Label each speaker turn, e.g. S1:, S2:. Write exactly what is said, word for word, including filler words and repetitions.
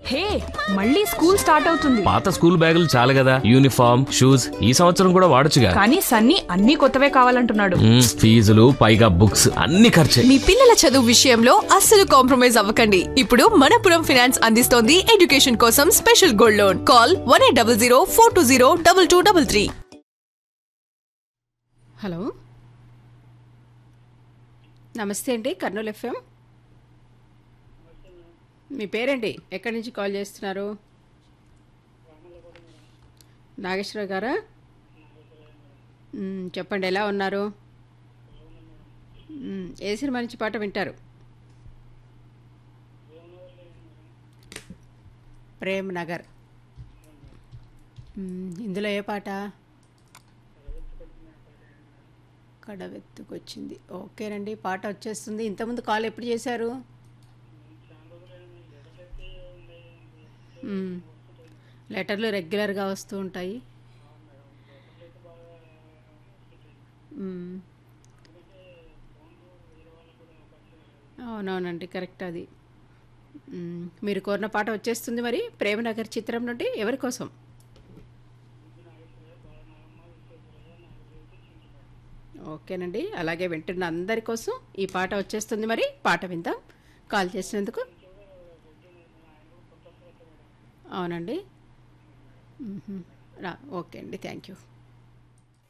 S1: హే మళ్ళీ school start అవుతుంది.
S2: పాత స్కూల్ బ్యాగులు చాలు కదా, యూనిఫామ్ షూస్ ఈ సంవత్సరం కూడా వాడొచ్చుగా.
S1: కానీ సన్నీ అన్ని కొత్తవే కావాలంటున్నాడు.
S2: మ్మ్, ఫీజులు పైగా బుక్స్ అన్ని ఖర్చే.
S3: మీ పిల్లల చదువు విషయంలో అస్సలు కాంప్రమైజ్ అవ్వకండి. ఇప్పుడు మనపురం ఫైనాన్స్ అందిస్తోంది ఎడ్యుకేషన్ కోసం special gold loan. Call one eight double zero four two zero double two double three.
S4: Hello, నమస్తే అండి. కర్నూలు ఎఫ్ఎం. మీ పేరండి, ఎక్కడి నుంచి కాల్ చేస్తున్నారు? నాగేశ్వరరావు గారా? మ్మ్, చెప్పండి, ఎలా ఉన్నారు? మ్మ్, ఏ సినిమా నుంచి పాట వింటారు? ప్రేమ్ నగర్. మ్మ్, ఇందులో ఏ పాట? కడవెత్తుకొచ్చింది. ఓకేనండి, పాట వచ్చేస్తుంది. ఇంతకుముందు కాల్ ఎప్పుడు చేశారు? మ్మ్. లెటర్లు రెగ్యులర్గా వస్తూ ఉంటాయి. మ్మ్. అవునవునండి, కరెక్ట్ అది. మ్మ్. మీరు కోరిన పాట వచ్చేస్తుంది. మరి ప్రేమనగర్ చిత్రం నుండి ఎవరి కోసం? ఓకేనండి, అలాగే వింటున్న అందరి కోసం ఈ పాట వచ్చేస్తుంది. మరి పాట విందాం. కాల్ చేసినందుకు అవునండి. మ్మ్. రా ఓకే అండి, థ్యాంక్ యూ.